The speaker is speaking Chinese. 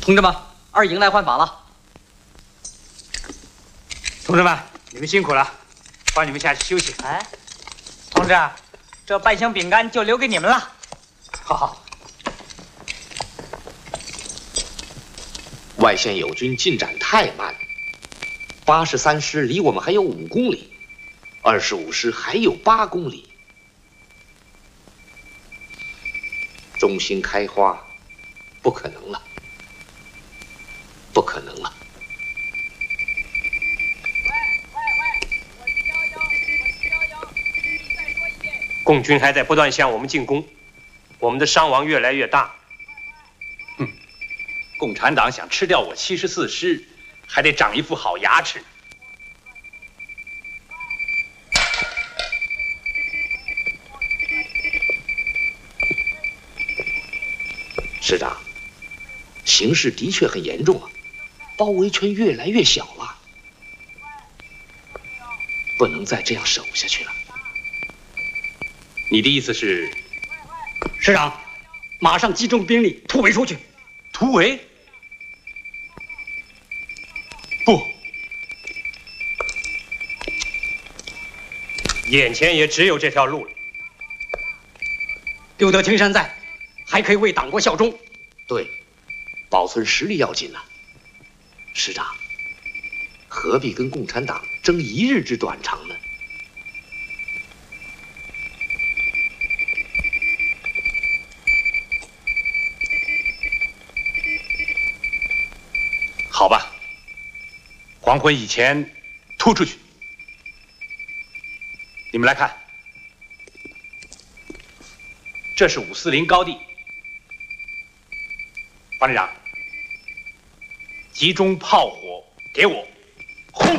同志们，二营来换法了。 同志们，你们辛苦了，帮你们下去休息。 哎，同志，这半箱饼干就留给你们了。 好。 外线友军进展太慢，83师离我们还有5公里，25师还有8公里。中心开花，不可能了，不可能了。 共军还在不断向我们进攻，我们的伤亡越来越大。 共产党想吃掉我74师，还得长一副好牙齿。 师长，形势的确很严重啊，包围圈越来越小了，不能再这样守下去了。 你的意思是？ 师长，马上集中兵力突围出去。 突围？不， 眼前也只有这条路了。 留得青山在，还可以为党国效忠。 对，保存实力要紧呐。师长，何必跟共产党争1日之短长呢？ 好吧，黄昏以前突出去。你们来看，这是540高地。方连长，集中炮火给我。